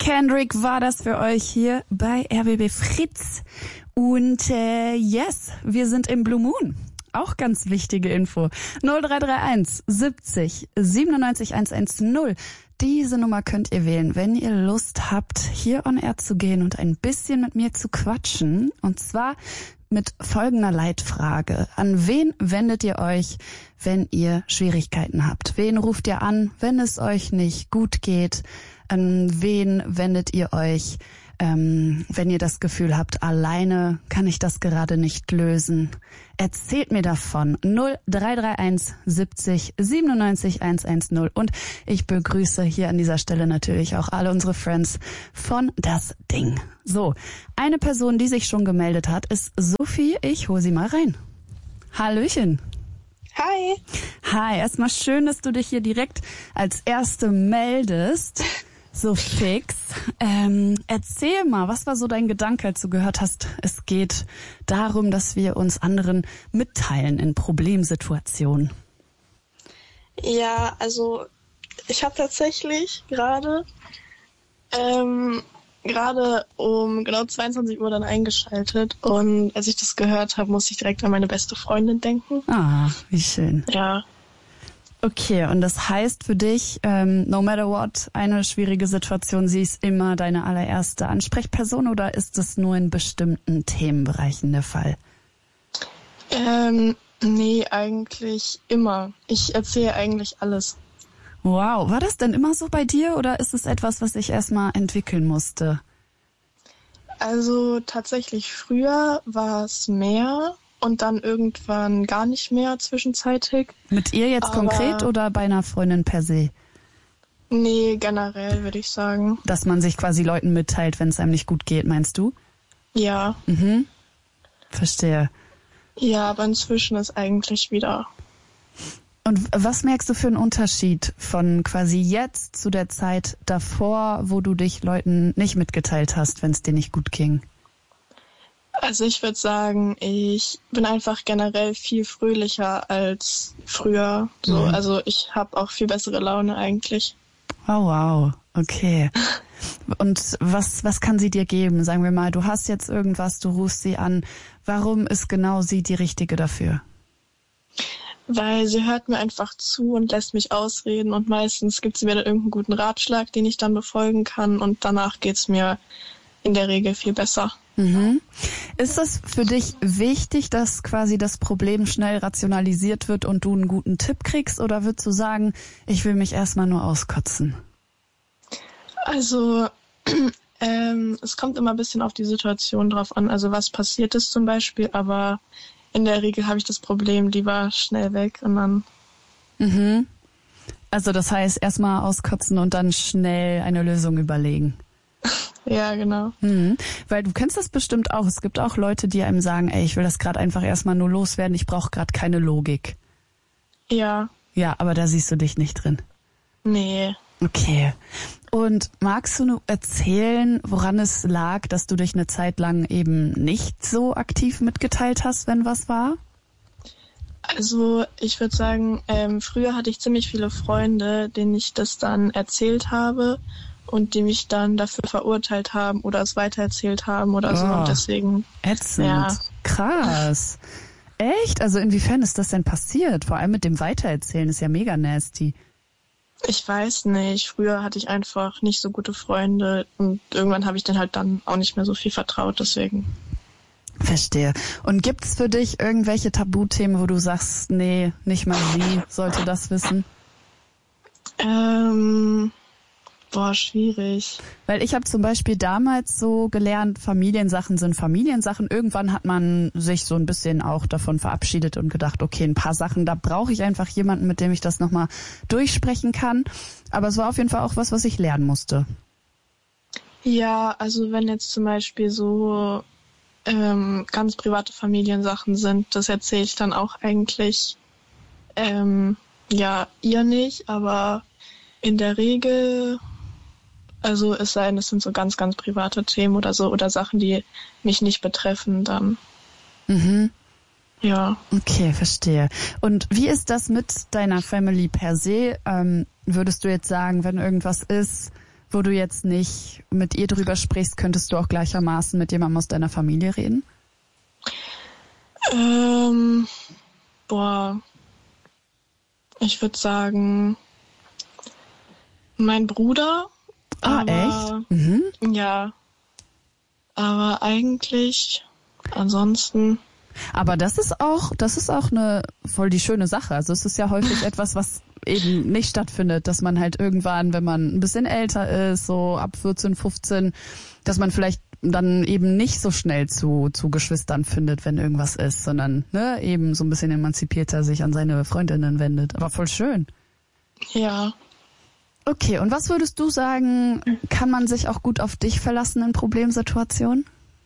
Kendrick war das für euch hier bei RBB Fritz. Und yes, wir sind im Blue Moon. Auch ganz wichtige Info. 0331 70 97 110. Diese Nummer könnt ihr wählen, wenn ihr Lust habt, hier on air zu gehen und ein bisschen mit mir zu quatschen. Und zwar mit folgender Leitfrage. An wen wendet ihr euch, wenn ihr Schwierigkeiten habt? Wen ruft ihr an, wenn es euch nicht gut geht? An wen wendet ihr euch, wenn ihr das Gefühl habt, alleine kann ich das gerade nicht lösen? Erzählt mir davon. 0331 70 97 110. Und ich begrüße hier an dieser Stelle natürlich auch alle unsere Friends von Das Ding. So, eine Person, die sich schon gemeldet hat, ist Sophie. Ich hole sie mal rein. Hallöchen. Hi. Hi, erstmal schön, dass du dich hier direkt als Erste meldest. So fix. Erzähl mal, was war so dein Gedanke, als du gehört hast, es geht darum, dass wir uns anderen mitteilen in Problemsituationen? Ja, also ich habe tatsächlich gerade um genau 22 Uhr dann eingeschaltet und als ich das gehört habe, musste ich direkt an meine beste Freundin denken. Ah, wie schön. Ja. Okay, und das heißt für dich, no matter what, eine schwierige Situation, sie ist immer deine allererste Ansprechperson oder ist das nur in bestimmten Themenbereichen der Fall? Nee, eigentlich immer. Ich erzähle eigentlich alles. Wow, war das denn immer so bei dir oder ist es etwas, was ich erstmal entwickeln musste? Also tatsächlich früher war es mehr. Und dann irgendwann gar nicht mehr zwischenzeitig. Mit ihr jetzt konkret oder bei einer Freundin per se? Nee, generell würde ich sagen. Dass man sich quasi Leuten mitteilt, wenn es einem nicht gut geht, meinst du? Ja. Mhm. Verstehe. Ja, aber inzwischen ist eigentlich wieder. Und was merkst du für einen Unterschied von quasi jetzt zu der Zeit davor, wo du dich Leuten nicht mitgeteilt hast, wenn es dir nicht gut ging? Also ich würde sagen, ich bin einfach generell viel fröhlicher als früher. So, also ich habe auch viel bessere Laune eigentlich. Oh wow, okay. Und was kann sie dir geben? Sagen wir mal, du hast jetzt irgendwas, du rufst sie an. Warum ist genau sie die Richtige dafür? Weil sie hört mir einfach zu und lässt mich ausreden und meistens gibt sie mir dann irgendeinen guten Ratschlag, den ich dann befolgen kann und danach geht's mir in der Regel viel besser. Mhm. Ist das für dich wichtig, dass quasi das Problem schnell rationalisiert wird und du einen guten Tipp kriegst? Oder würdest du sagen, ich will mich erstmal nur auskotzen? Also es kommt immer ein bisschen auf die Situation drauf an. Also was passiert ist zum Beispiel, aber in der Regel habe ich das Problem lieber schnell weg und dann... Mhm. Also das heißt, erstmal auskotzen und dann schnell eine Lösung überlegen. Ja, genau. Mhm. Weil du kennst das bestimmt auch. Es gibt auch Leute, die einem sagen, ey, ich will das gerade einfach erstmal nur loswerden, ich brauche gerade keine Logik. Ja. Ja, aber da siehst du dich nicht drin. Nee. Okay. Und magst du nur erzählen, woran es lag, dass du dich eine Zeit lang eben nicht so aktiv mitgeteilt hast, wenn was war? Also ich würde sagen, früher hatte ich ziemlich viele Freunde, denen ich das dann erzählt habe. Und die mich dann dafür verurteilt haben oder es weitererzählt haben oder so. Und deswegen... Ätzend. Ja. Krass. Echt? Also inwiefern ist das denn passiert? Vor allem mit dem Weitererzählen ist ja mega nasty. Ich weiß nicht. Früher hatte ich einfach nicht so gute Freunde. Und irgendwann habe ich dann halt dann auch nicht mehr so viel vertraut. Deswegen... Verstehe. Und gibt's für dich irgendwelche Tabuthemen, wo du sagst, nee, nicht mal sie sollte das wissen? Boah, schwierig. Weil ich habe zum Beispiel damals so gelernt, Familiensachen sind Familiensachen. Irgendwann hat man sich so ein bisschen auch davon verabschiedet und gedacht, okay, ein paar Sachen, da brauche ich einfach jemanden, mit dem ich das nochmal durchsprechen kann. Aber es war auf jeden Fall auch was ich lernen musste. Ja, also wenn jetzt zum Beispiel so ganz private Familiensachen sind, das erzähle ich dann auch eigentlich ja ihr nicht, aber in der Regel... Also es sei denn, es sind so ganz, ganz private Themen oder so oder Sachen, die mich nicht betreffen, dann. Mhm. Ja. Okay, verstehe. Und wie ist das mit deiner Family per se? Würdest du jetzt sagen, wenn irgendwas ist, wo du jetzt nicht mit ihr drüber sprichst, könntest du auch gleichermaßen mit jemandem aus deiner Familie reden? Ich würde sagen, mein Bruder. Echt? Mhm. Ja. Aber eigentlich, ansonsten. Aber das ist auch eine voll die schöne Sache. Also es ist ja häufig etwas, was eben nicht stattfindet, dass man halt irgendwann, wenn man ein bisschen älter ist, so ab 14, 15, dass man vielleicht dann eben nicht so schnell zu Geschwistern findet, wenn irgendwas ist, sondern eben so ein bisschen emanzipierter sich an seine Freundinnen wendet. Aber voll schön. Ja. Okay, und was würdest du sagen, kann man sich auch gut auf dich verlassen in Problemsituationen?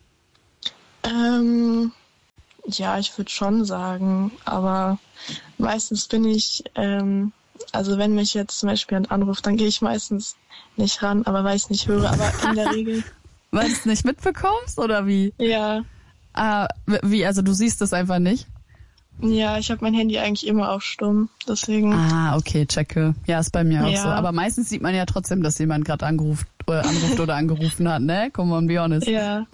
Ja, ich würde schon sagen, aber meistens bin ich, also wenn mich jetzt zum Beispiel jemand anruft, dann gehe ich meistens nicht ran, aber weil ich es nicht höre, aber in der Regel. Weil du es nicht mitbekommst oder wie? Ja. Wie, also du siehst es einfach nicht? Ja, ich habe mein Handy eigentlich immer auf stumm, deswegen. Okay, checke. Ja, ist bei mir auch so. Aber meistens sieht man ja trotzdem, dass jemand gerade anruft oder angerufen hat, ne? Come on, be honest. Ja.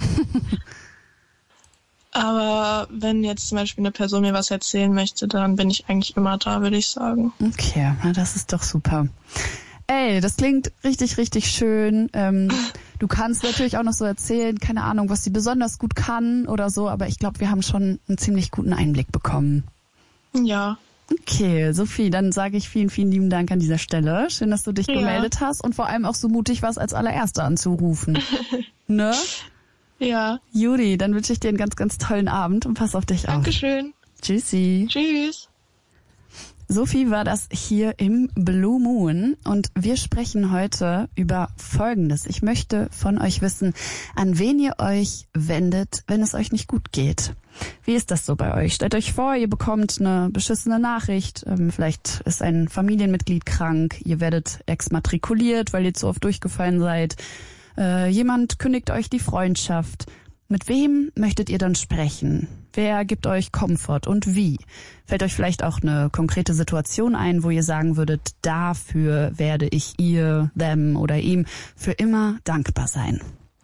Aber wenn jetzt zum Beispiel eine Person mir was erzählen möchte, dann bin ich eigentlich immer da, würde ich sagen. Okay, na, das ist doch super. Ey, das klingt richtig, richtig schön. Du kannst natürlich auch noch so erzählen, keine Ahnung, was sie besonders gut kann oder so, aber ich glaube, wir haben schon einen ziemlich guten Einblick bekommen. Ja. Okay, Sophie, dann sage ich vielen, vielen lieben Dank an dieser Stelle. Schön, dass du dich gemeldet hast und vor allem auch so mutig warst, als allererste anzurufen. Ne? Ja. Judy, dann wünsche ich dir einen ganz, ganz tollen Abend und pass auf dich auf. Dankeschön. Tschüssi. Tschüss. Sophie war das hier im Blue Moon und wir sprechen heute über Folgendes. Ich möchte von euch wissen, an wen ihr euch wendet, wenn es euch nicht gut geht. Wie ist das so bei euch? Stellt euch vor, ihr bekommt eine beschissene Nachricht. Vielleicht ist ein Familienmitglied krank, ihr werdet exmatrikuliert, weil ihr zu oft durchgefallen seid. Jemand kündigt euch die Freundschaft. Mit wem möchtet ihr dann sprechen? Wer gibt euch Komfort und wie? Fällt euch vielleicht auch eine konkrete Situation ein, wo ihr sagen würdet, dafür werde ich ihr, them oder ihm für immer dankbar sein?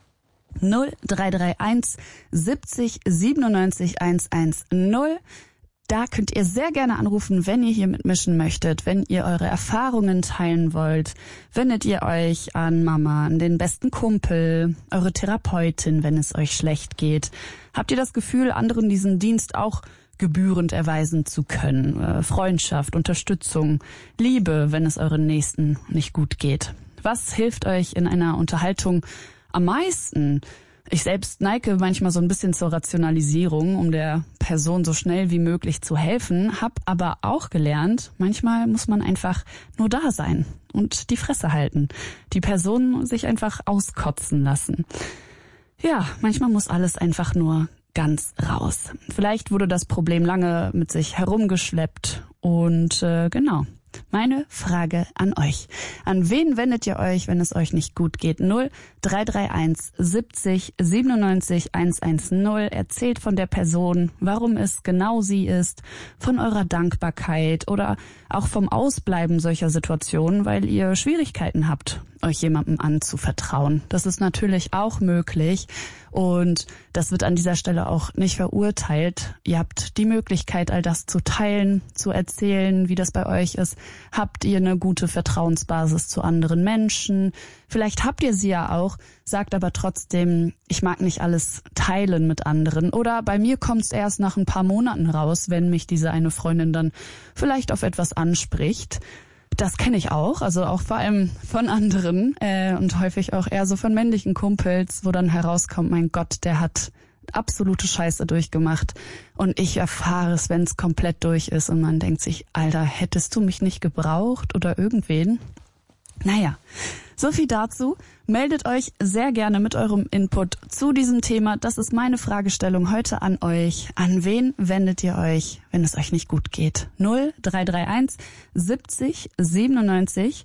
0331 70 97 110. Da könnt ihr sehr gerne anrufen, wenn ihr hier mitmischen möchtet, wenn ihr eure Erfahrungen teilen wollt. Wendet ihr euch an Mama, an den besten Kumpel, eure Therapeutin, wenn es euch schlecht geht. Habt ihr das Gefühl, anderen diesen Dienst auch gebührend erweisen zu können? Freundschaft, Unterstützung, Liebe, wenn es euren Nächsten nicht gut geht. Was hilft euch in einer Unterhaltung am meisten? Ich selbst neige manchmal so ein bisschen zur Rationalisierung, um der Person so schnell wie möglich zu helfen, hab aber auch gelernt, manchmal muss man einfach nur da sein und die Fresse halten, die Person sich einfach auskotzen lassen. Ja, manchmal muss alles einfach nur ganz raus. Vielleicht wurde das Problem lange mit sich herumgeschleppt und genau. Meine Frage an euch. An wen wendet ihr euch, wenn es euch nicht gut geht? 0331 70 97 110. Erzählt von der Person, warum es genau sie ist, von eurer Dankbarkeit oder auch vom Ausbleiben solcher Situationen, weil ihr Schwierigkeiten habt, euch jemandem anzuvertrauen. Das ist natürlich auch möglich und das wird an dieser Stelle auch nicht verurteilt. Ihr habt die Möglichkeit, all das zu teilen, zu erzählen, wie das bei euch ist. Habt ihr eine gute Vertrauensbasis zu anderen Menschen? Vielleicht habt ihr sie ja auch, sagt aber trotzdem, ich mag nicht alles teilen mit anderen. Oder bei mir kommt es erst nach ein paar Monaten raus, wenn mich diese eine Freundin dann vielleicht auf etwas anspricht. Das kenne ich auch, also auch vor allem von anderen und häufig auch eher so von männlichen Kumpels, wo dann herauskommt, mein Gott, der hat absolute Scheiße durchgemacht und ich erfahre es, wenn es komplett durch ist und man denkt sich, Alter, hättest du mich nicht gebraucht oder irgendwen? Naja, so viel dazu. Meldet euch sehr gerne mit eurem Input zu diesem Thema. Das ist meine Fragestellung heute an euch. An wen wendet ihr euch, wenn es euch nicht gut geht? 0331 70 97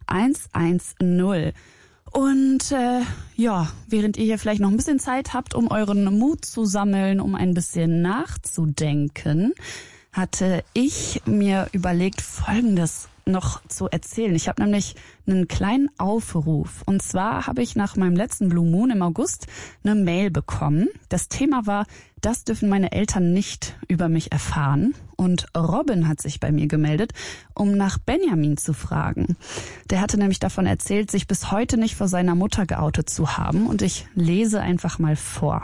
110. Und während ihr hier vielleicht noch ein bisschen Zeit habt, um euren Mut zu sammeln, um ein bisschen nachzudenken, hatte ich mir überlegt, Folgendes noch zu erzählen. Ich habe nämlich einen kleinen Aufruf. Und zwar habe ich nach meinem letzten Blue Moon im August eine Mail bekommen. Das Thema war, das dürfen meine Eltern nicht über mich erfahren. Und Robin hat sich bei mir gemeldet, um nach Benjamin zu fragen. Der hatte nämlich davon erzählt, sich bis heute nicht vor seiner Mutter geoutet zu haben. Und ich lese einfach mal vor.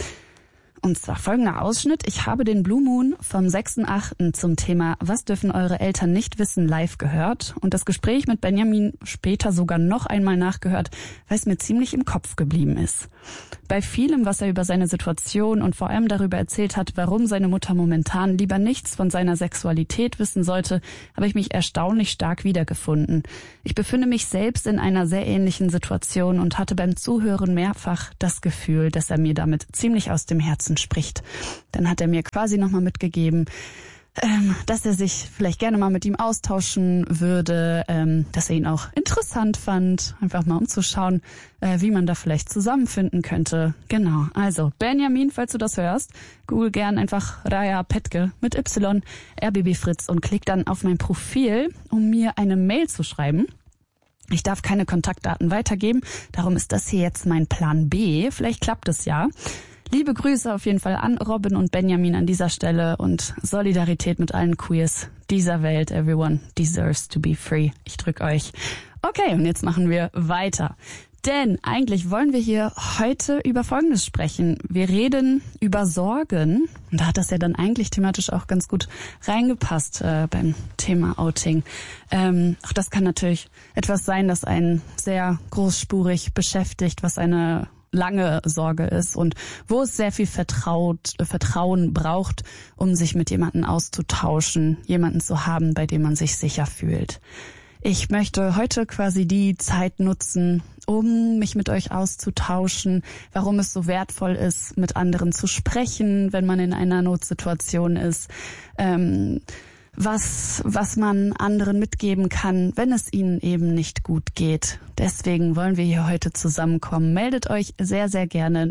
Und zwar folgender Ausschnitt. Ich habe den Blue Moon vom 6.8. zum Thema Was dürfen eure Eltern nicht wissen live gehört und das Gespräch mit Benjamin später sogar noch einmal nachgehört, weil es mir ziemlich im Kopf geblieben ist. Bei vielem, was er über seine Situation und vor allem darüber erzählt hat, warum seine Mutter momentan lieber nichts von seiner Sexualität wissen sollte, habe ich mich erstaunlich stark wiedergefunden. Ich befinde mich selbst in einer sehr ähnlichen Situation und hatte beim Zuhören mehrfach das Gefühl, dass er mir damit ziemlich aus dem Herzen spricht. Dann hat er mir quasi nochmal mitgegeben, dass er sich vielleicht gerne mal mit ihm austauschen würde, dass er ihn auch interessant fand, einfach mal umzuschauen, wie man da vielleicht zusammenfinden könnte. Genau, also Benjamin, falls du das hörst, google gern einfach Raya Petke mit Y, RBB Fritz und klick dann auf mein Profil, um mir eine Mail zu schreiben. Ich darf keine Kontaktdaten weitergeben, darum ist das hier jetzt mein Plan B. Vielleicht klappt es ja. Liebe Grüße auf jeden Fall an Robin und Benjamin an dieser Stelle und Solidarität mit allen Queers dieser Welt. Everyone deserves to be free. Ich drück euch. Okay, und jetzt machen wir weiter. Denn eigentlich wollen wir hier heute über Folgendes sprechen. Wir reden über Sorgen. Und da hat das ja dann eigentlich thematisch auch ganz gut reingepasst beim Thema Outing. Auch das kann natürlich etwas sein, das einen sehr großspurig beschäftigt, was eine lange Sorge ist und wo es sehr viel Vertrauen braucht, um sich mit jemandem auszutauschen, jemanden zu haben, bei dem man sich sicher fühlt. Ich möchte heute quasi die Zeit nutzen, um mich mit euch auszutauschen, warum es so wertvoll ist, mit anderen zu sprechen, wenn man in einer Notsituation ist, was man anderen mitgeben kann, wenn es ihnen eben nicht gut geht. Deswegen wollen wir hier heute zusammenkommen. Meldet euch sehr, sehr gerne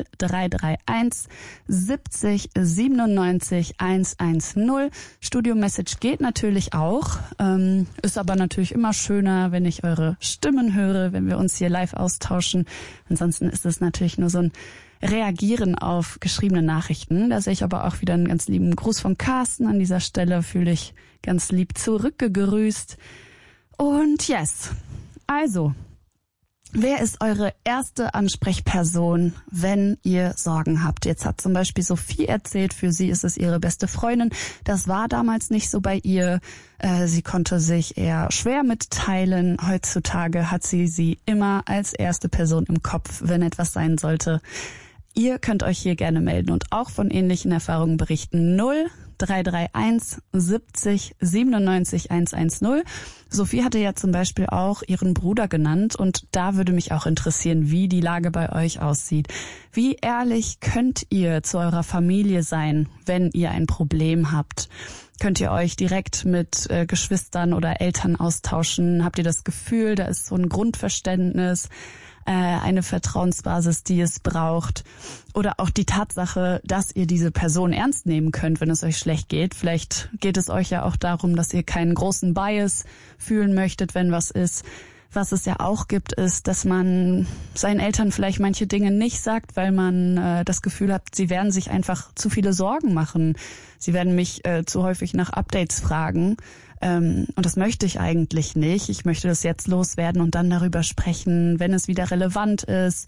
0331 70 97 110. Studio-Message geht natürlich auch, ist aber natürlich immer schöner, wenn ich eure Stimmen höre, wenn wir uns hier live austauschen. Ansonsten ist es natürlich nur so ein Reagieren auf geschriebene Nachrichten. Da sehe ich aber auch wieder einen ganz lieben Gruß von Carsten an dieser Stelle. Fühle ich ganz lieb zurückgegrüßt. Und yes, also, wer ist eure erste Ansprechperson, wenn ihr Sorgen habt? Jetzt hat zum Beispiel Sophie erzählt, für sie ist es ihre beste Freundin. Das war damals nicht so bei ihr. Sie konnte sich eher schwer mitteilen. Heutzutage hat sie immer als erste Person im Kopf, wenn etwas sein sollte. Ihr könnt euch hier gerne melden und auch von ähnlichen Erfahrungen berichten. 0331 70 97 110. Sophie hatte ja zum Beispiel auch ihren Bruder genannt und da würde mich auch interessieren, wie die Lage bei euch aussieht. Wie ehrlich könnt ihr zu eurer Familie sein, wenn ihr ein Problem habt? Könnt ihr euch direkt mit Geschwistern oder Eltern austauschen? Habt ihr das Gefühl, da ist so ein Grundverständnis, eine Vertrauensbasis, die es braucht? Oder auch die Tatsache, dass ihr diese Person ernst nehmen könnt, wenn es euch schlecht geht. Vielleicht geht es euch ja auch darum, dass ihr keinen großen Bias fühlen möchtet, wenn was ist. Was es ja auch gibt, ist, dass man seinen Eltern vielleicht manche Dinge nicht sagt, weil man das Gefühl hat, sie werden sich einfach zu viele Sorgen machen. Sie werden mich zu häufig nach Updates fragen. Und das möchte ich eigentlich nicht. Ich möchte das jetzt loswerden und dann darüber sprechen, wenn es wieder relevant ist.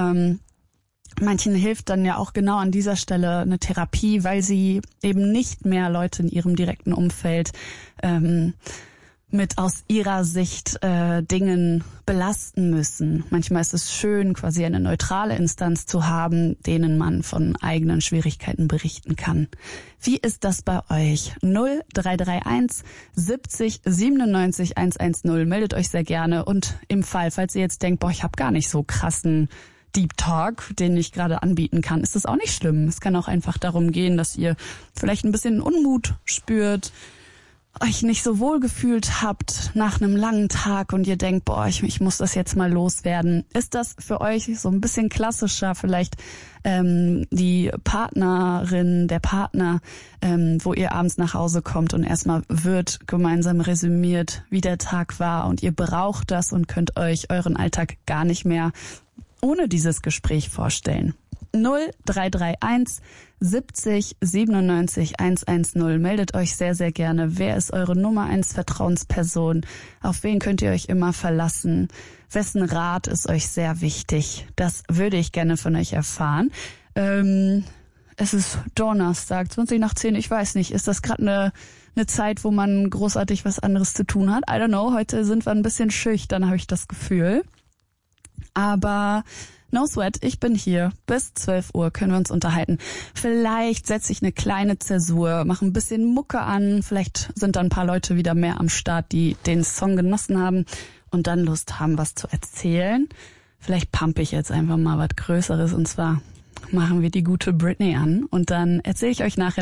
Manchen hilft dann ja auch genau an dieser Stelle eine Therapie, weil sie eben nicht mehr Leute in ihrem direkten Umfeld mit aus ihrer Sicht Dingen belasten müssen. Manchmal ist es schön, quasi eine neutrale Instanz zu haben, denen man von eigenen Schwierigkeiten berichten kann. Wie ist das bei euch? 0331 70 97 110. Meldet euch sehr gerne und im Fall, falls ihr jetzt denkt, ich habe gar nicht so krassen Deep Talk, den ich gerade anbieten kann, ist das auch nicht schlimm. Es kann auch einfach darum gehen, dass ihr vielleicht ein bisschen Unmut spürt, euch nicht so wohl gefühlt habt nach einem langen Tag und ihr denkt, boah, ich muss das jetzt mal loswerden. Ist das für euch so ein bisschen klassischer, vielleicht die Partnerin, der Partner, wo ihr abends nach Hause kommt und erstmal wird gemeinsam resümiert, wie der Tag war und ihr braucht das und könnt euch euren Alltag gar nicht mehr ohne dieses Gespräch vorstellen. 0331 70 97 110. Meldet euch sehr, sehr gerne. Wer ist eure Nummer 1 Vertrauensperson? Auf wen könnt ihr euch immer verlassen? Wessen Rat ist euch sehr wichtig? Das würde ich gerne von euch erfahren. Es ist Donnerstag, 20 nach 10. Ich weiß nicht, ist das gerade eine Zeit, wo man großartig was anderes zu tun hat? I don't know. Heute sind wir ein bisschen schüchtern, habe ich das Gefühl. Aber no sweat, ich bin hier. Bis 12 Uhr können wir uns unterhalten. Vielleicht setze ich eine kleine Zäsur, mache ein bisschen Mucke an. Vielleicht sind da ein paar Leute wieder mehr am Start, die den Song genossen haben und dann Lust haben, was zu erzählen. Vielleicht pumpe ich jetzt einfach mal was Größeres und zwar machen wir die gute Britney an und dann erzähle ich euch nachher